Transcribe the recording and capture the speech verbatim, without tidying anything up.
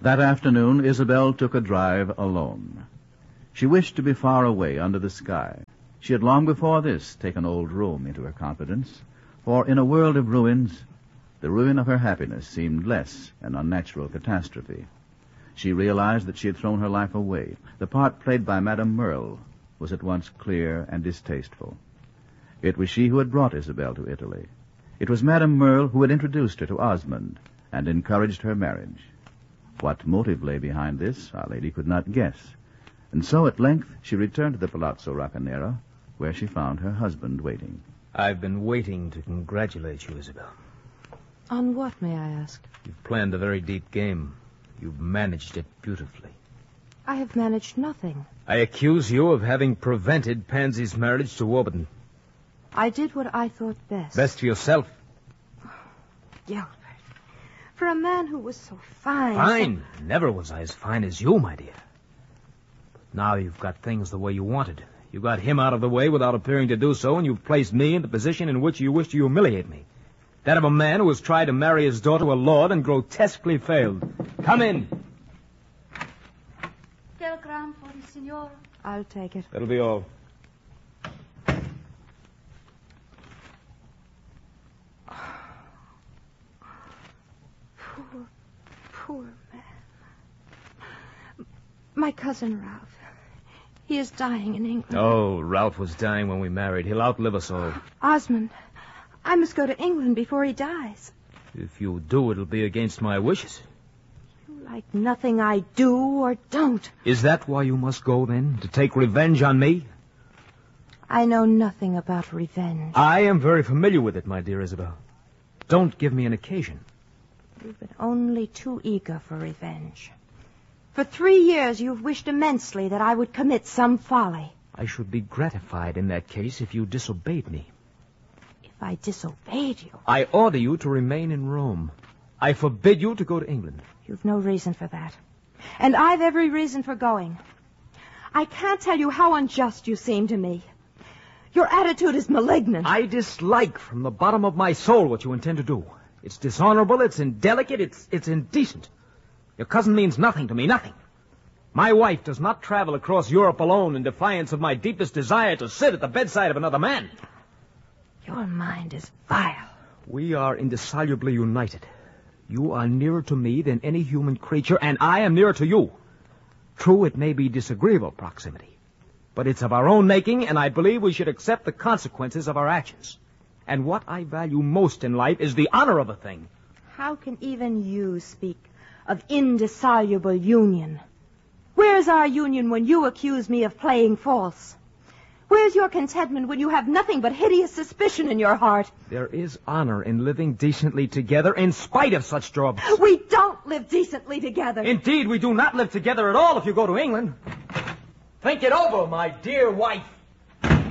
That afternoon, Isabel took a drive alone. She wished to be far away under the sky. She had long before this taken old Rome into her confidence, for in a world of ruins, the ruin of her happiness seemed less an unnatural catastrophe. She realized that she had thrown her life away. The part played by Madame Merle was at once clear and distasteful. It was she who had brought Isabel to Italy. It was Madame Merle who had introduced her to Osmond and encouraged her marriage. What motive lay behind this, our lady could not guess. And so at length she returned to the Palazzo Roccanera, where she found her husband waiting. I've been waiting to congratulate you, Isabel. On what, may I ask? You've planned a very deep game. You've managed it beautifully. I have managed nothing. I accuse you of having prevented Pansy's marriage to Warburton. I did what I thought best. Best for yourself. Gilbert, for a man who was so fine... Fine? So... Never was I as fine as you, my dear. But now you've got things the way you wanted. You got him out of the way without appearing to do so, and you've placed me in the position in which you wish to humiliate me. That of a man who has tried to marry his daughter to a lord and grotesquely failed. Come in. Telegram for the signora. I'll take it. That'll be all. Poor, poor man. My cousin Ralph. He is dying in England. Oh, Ralph was dying when we married. He'll outlive us all. Osmond, I must go to England before he dies. If you do, it'll be against my wishes. You like nothing I do or don't. Is that why you must go, then? To take revenge on me? I know nothing about revenge. I am very familiar with it, my dear Isabel. Don't give me an occasion. You've been only too eager for revenge. For three years you've wished immensely that I would commit some folly. I should be gratified in that case if you disobeyed me. If I disobeyed you? I order you to remain in Rome. I forbid you to go to England. You've no reason for that. And I've every reason for going. I can't tell you how unjust you seem to me. Your attitude is malignant. I dislike from the bottom of my soul what you intend to do. It's dishonorable, it's indelicate, it's, it's indecent. Your cousin means nothing to me, nothing. My wife does not travel across Europe alone in defiance of my deepest desire to sit at the bedside of another man. Your mind is vile. We are indissolubly united. You are nearer to me than any human creature, and I am nearer to you. True, it may be disagreeable proximity, but it's of our own making, and I believe we should accept the consequences of our actions. And what I value most in life is the honor of a thing. How can even you speak of indissoluble union? Where's our union when you accuse me of playing false? Where's your contentment when you have nothing but hideous suspicion in your heart? There is honor in living decently together in spite of such troubles. We don't live decently together. Indeed, we do not live together at all if you go to England. Think it over, my dear wife.